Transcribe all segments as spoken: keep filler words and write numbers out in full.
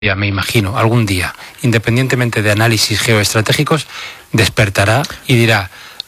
Ya me imagino, algún día, independientemente de análisis geoestratégicos, despertará y dirá,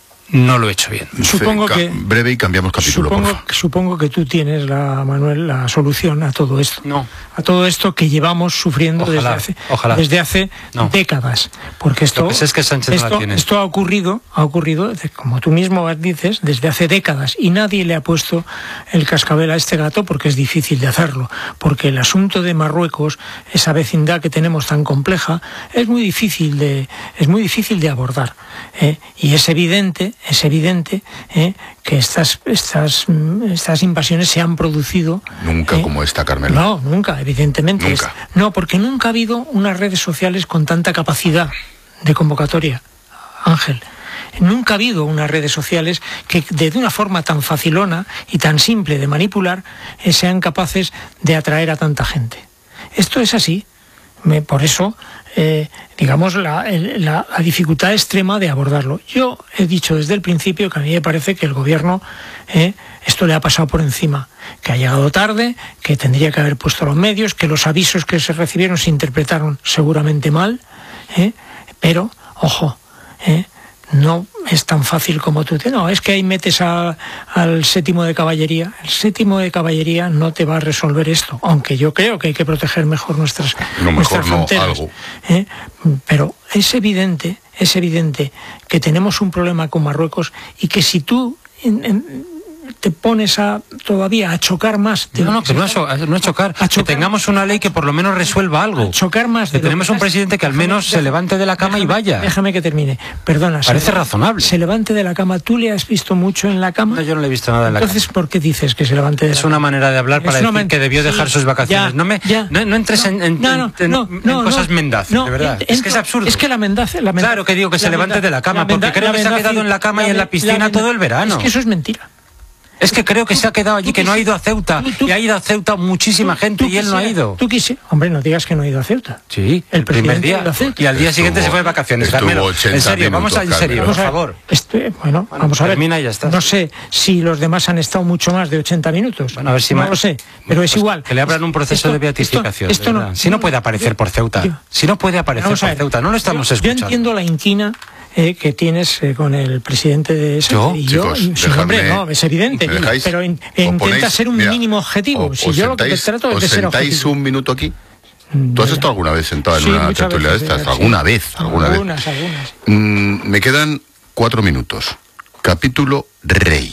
no lo he hecho bien. Supongo que breve y cambiamos capítulo. Supongo, por favor. supongo que tú tienes, la Manuel, la solución a todo esto. No. A todo esto que llevamos sufriendo Ojalá, desde hace, ojalá. desde hace no. décadas. Porque esto, Lo que sé es que Sánchez esto, no la tiene. esto ha ocurrido, ha ocurrido, como tú mismo dices, desde hace décadas, y nadie le ha puesto el cascabel a este gato porque es difícil de hacerlo. Porque el asunto de Marruecos, esa vecindad que tenemos tan compleja, es muy difícil de, es muy difícil de abordar. ¿eh? Y es evidente, es evidente ¿eh? que estas, estas, estas invasiones se han producido. Nunca ¿eh? como esta, Carmelo. No, nunca, evidentemente. Nunca. Es, no, porque nunca ha habido unas redes sociales con tanta capacidad de convocatoria, Ángel. Nunca ha habido unas redes sociales que de una forma tan facilona y tan simple de manipular eh, sean capaces de atraer a tanta gente. Esto es así. Me, por eso, eh, digamos, la, el, la, la dificultad extrema de abordarlo. Yo he dicho desde el principio que a mí me parece que el gobierno, eh, esto le ha pasado por encima, que ha llegado tarde, que tendría que haber puesto los medios, que los avisos que se recibieron se interpretaron seguramente mal, eh, pero, ojo, eh, no es tan fácil como tú te... No, es que ahí metes a, al séptimo de caballería. El séptimo de caballería no te va a resolver esto, aunque yo creo que hay que proteger mejor nuestras, no, nuestras mejor fronteras. No, algo. ¿eh? Pero es evidente, es evidente que tenemos un problema con Marruecos y que si tú... En, en, te pones a todavía a chocar más de no, no, que no es, no es chocar, a chocar, que tengamos una ley que por lo menos resuelva algo. Chocar más de que tenemos un presidente que al menos déjame, se levante de la cama déjame, y vaya. Déjame que termine. Perdona. Parece se, razonable. Se levante de la cama. ¿Tú le has visto mucho en la cama? No, yo no le he visto nada en la Entonces, cama. ¿por qué dices que se levante de es la cama? Es una manera de hablar para decir que debió dejar sí, sus vacaciones. Ya, no, me, ya, no, no entres no, en, en, no, no, en, no, en no, cosas no, mendaces, no, de verdad. En, es que es absurdo. Es que la mendace... La mendace claro que digo que se levante de la cama, porque creo que se ha quedado en la cama y en la piscina todo el verano. Es que eso es mentira. Es que creo que se ha quedado allí, que no ha ido a Ceuta. Tú, tú, y ha ido a Ceuta muchísima tú, gente tú y él no ha ido. Tú quise... Hombre, no digas que no ha ido a Ceuta. Sí, el, el primer día. Y al día estuvo, siguiente se fue de vacaciones. Carmelo, en serio, vamos a en serio, por favor. Este, bueno, bueno, vamos a ver. Termina y ya está. No sé si los demás han estado mucho más de ochenta minutos. Bueno, a ver si no más... lo sé, pero pues es igual. Que le abran un proceso esto, de beatificación. Esto, esto no, si no puede aparecer yo, por Ceuta. Yo, si no puede aparecer por Ceuta, no lo estamos yo, escuchando. Yo entiendo la inquina Eh, que tienes eh, con el presidente de ese ¿Yo? y yo, Chicos, y, dejadme, hombre, no, es evidente, pero in, intenta ponéis, ser un mira, mínimo objetivo. O, si o yo sentáis, lo que trato es de ser sentáis objetivo. un minuto aquí. ¿Tú has estado alguna vez sentado en sí, una tertulia de estas? Sí, ¿Alguna sí. vez? ¿Alguna algunas, vez? algunas. Mm, me quedan cuatro minutos. Capítulo Rey.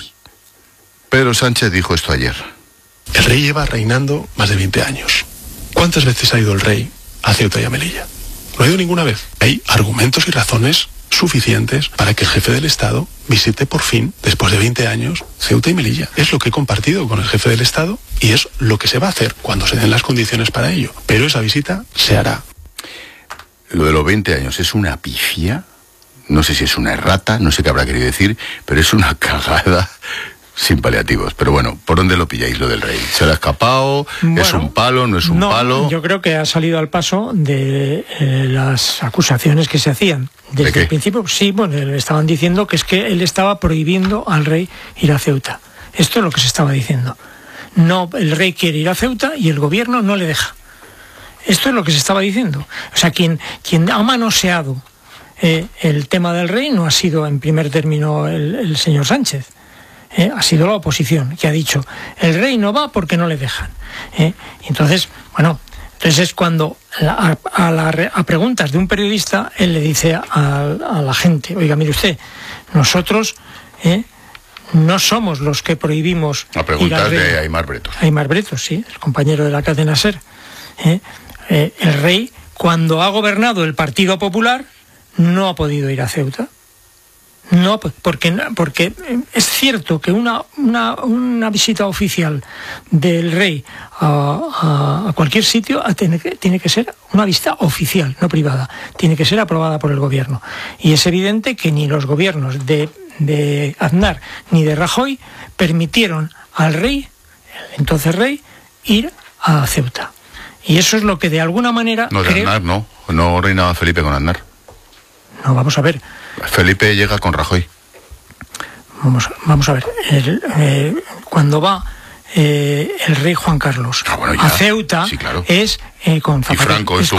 Pedro Sánchez dijo esto ayer. El rey lleva reinando más de veinte años. ¿Cuántas veces ha ido el rey a Ceuta y a Melilla? No ha ido ninguna vez. Hay argumentos y razones suficientes para que el jefe del Estado visite por fin, después de veinte años, Ceuta y Melilla. Es lo que he compartido con el jefe del Estado y es lo que se va a hacer cuando se den las condiciones para ello. Pero esa visita se hará. Lo de los veinte años es una pifia, no sé si es una errata, no sé qué habrá querido decir, pero es una cagada sin paliativos. Pero bueno, ¿por dónde lo pilláis lo del rey? ¿Se le ha escapado? Bueno, ¿es un palo? ¿No es un no, palo? Yo creo que ha salido al paso de eh, las acusaciones que se hacían. Desde ¿De el principio, sí, bueno, le estaban diciendo que es que él estaba prohibiendo al rey ir a Ceuta. Esto es lo que se estaba diciendo. No, el rey quiere ir a Ceuta y el gobierno no le deja. Esto es lo que se estaba diciendo. O sea, quien, quien ha manoseado eh, el tema del rey no ha sido en primer término el, el señor Sánchez. Eh, ha sido la oposición que ha dicho el rey no va porque no le dejan. Eh, entonces, bueno, entonces es cuando a, a, la, a preguntas de un periodista él le dice a, a la gente, oiga, mire usted, nosotros eh, no somos los que prohibimos. A preguntas de Aimar Bretos. Aimar Bretos, sí, el compañero de la cadena SER. Eh, eh, el rey, cuando ha gobernado el Partido Popular, no ha podido ir a Ceuta. No, porque, porque es cierto que una, una, una visita oficial del rey a, a, a cualquier sitio tiene que, tiene que ser una visita oficial, no privada. Tiene que ser aprobada por el gobierno. Y es evidente que ni los gobiernos de, de Aznar ni de Rajoy permitieron al rey, el entonces rey, ir a Ceuta. Y eso es lo que de alguna manera... No, de creo... Aznar no. No reinaba Felipe con Aznar. No, vamos a ver. Felipe llega con Rajoy. Vamos, vamos a ver. El, eh, cuando va eh, el rey Juan Carlos. Ah, bueno, ya. A Ceuta sí, claro. es eh, con Zapatero. Y Franco en su